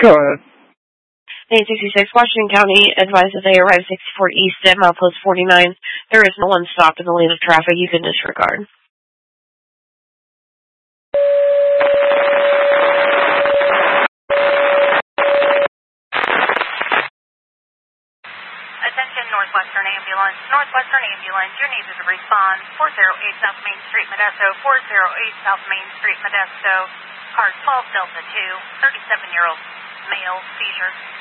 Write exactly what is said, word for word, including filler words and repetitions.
Go ahead. eight sixty-six, Washington County advised that they arrived sixty-four East at milepost forty-nine. There is no one stopped in the lane of traffic. You can disregard. Attention Northwestern Ambulance. Northwestern Ambulance, your need is to respond. four oh eight South Main Street, Modesto. four oh eight South Main Street, Modesto. Car twelve Delta two, thirty-seven-year-old male, seizure.